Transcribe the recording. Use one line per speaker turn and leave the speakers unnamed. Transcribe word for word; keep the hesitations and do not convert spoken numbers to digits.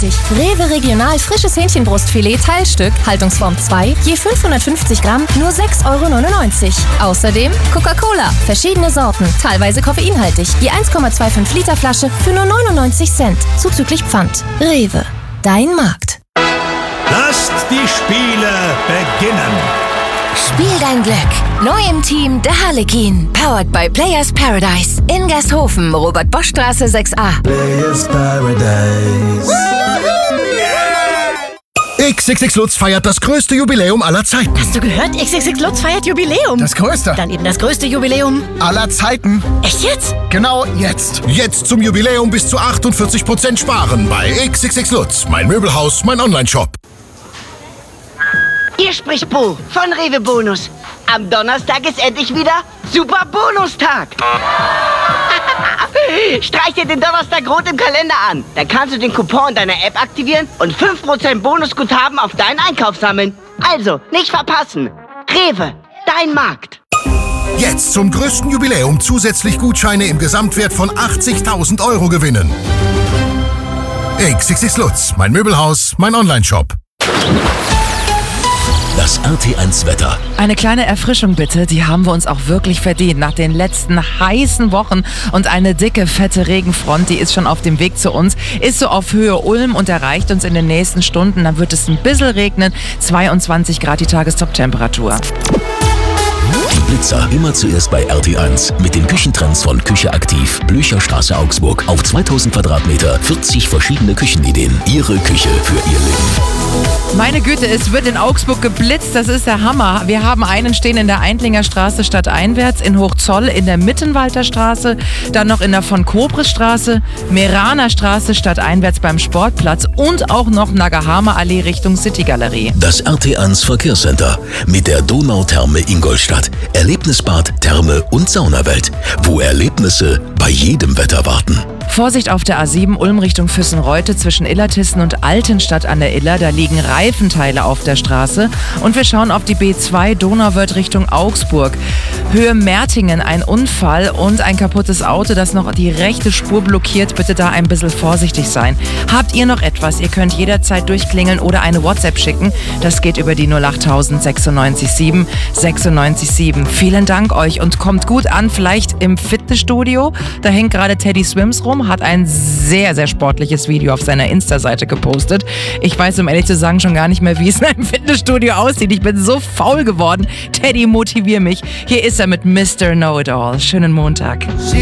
nachhaltig. Rewe Regional frisches Hähnchenbrustfilet Teilstück, Haltungsform zwei, je fünfhundertfünfzig Gramm, nur sechs Euro neunundneunzig. Außerdem Coca-Cola, verschiedene Sorten, teilweise koffeinhaltig, je eins Komma fünfundzwanzig Liter Flasche für nur neunundneunzig Cent, zuzüglich Pfand. Rewe, dein Markt.
Lasst die Spiele beginnen.
Spiel dein Glück. Neu im Team der Harlekin. Powered by Players Paradise. In Gasthofen, Robert-Bosch-Straße sechs a.
Players Paradise. X X X Lutz feiert das größte Jubiläum aller Zeiten.
Hast du gehört? X X X Lutz feiert Jubiläum.
Das größte.
Dann eben das größte Jubiläum
aller Zeiten.
Echt jetzt?
Genau jetzt. Jetzt zum Jubiläum bis zu achtundvierzig Prozent sparen bei X X X Lutz. Mein Möbelhaus, mein Onlineshop.
Hier spricht Bo von Rewe Bonus. Am Donnerstag ist endlich wieder Super Bonustag. Streich dir den Donnerstag rot im Kalender an. Dann kannst du den Coupon deiner App aktivieren und fünf Prozent Bonusguthaben auf deinen Einkauf sammeln. Also, nicht verpassen. Rewe, dein Markt.
Jetzt zum größten Jubiläum zusätzlich Gutscheine im Gesamtwert von achtzigtausend Euro gewinnen. X X X Lutz, mein Möbelhaus, mein Onlineshop.
Das R T eins Wetter.
Eine kleine Erfrischung bitte, die haben wir uns auch wirklich verdient nach den letzten heißen Wochen. Und eine dicke, fette Regenfront, die ist schon auf dem Weg zu uns, ist so auf Höhe Ulm und erreicht uns in den nächsten Stunden. Dann wird es ein bisschen regnen, zweiundzwanzig Grad die Tagestop-Temperatur.
Die Blitzer immer zuerst bei R T eins mit den Küchentrends von Küche aktiv, Blücherstraße Augsburg. Auf zweitausend Quadratmeter, vierzig verschiedene Küchenideen. Ihre Küche für Ihr Leben.
Meine Güte, es wird in Augsburg geblitzt, das ist der Hammer. Wir haben einen stehen in der Eintlinger Straße stadteinwärts, in Hochzoll in der Mittenwalder Straße, dann noch in der von Kobres Straße, Meraner Straße stadteinwärts beim Sportplatz und auch noch Nagahama Allee Richtung City Galerie.
Das R T eins Verkehrscenter mit der Donautherme Ingolstadt. Erlebnisbad, Therme und Saunawelt, wo Erlebnisse bei jedem Wetter warten.
Vorsicht auf der A sieben Ulm Richtung Füssenreute zwischen Illertissen und Altenstadt an der Iller. Da liegen Reifenteile auf der Straße. Und wir schauen auf die B zwei Donauwörth Richtung Augsburg. Höhe Mertingen, ein Unfall und ein kaputtes Auto, das noch die rechte Spur blockiert. Bitte da ein bisschen vorsichtig sein. Habt ihr noch etwas? Ihr könnt jederzeit durchklingeln oder eine WhatsApp schicken. Das geht über die null acht null null sechsundneunzig sieben sechsundneunzig sieben. Vielen Dank euch und kommt gut an, vielleicht im Fitnessstudio. Da hängt gerade Teddy Swims rum, hat ein sehr, sehr sportliches Video auf seiner Insta-Seite gepostet. Ich weiß, um ehrlich zu sagen, schon gar nicht mehr, wie es in einem Fitnessstudio aussieht. Ich bin so faul geworden. Teddy, motivier mich. Hier ist er mit Mister Know-It-All. Schönen Montag.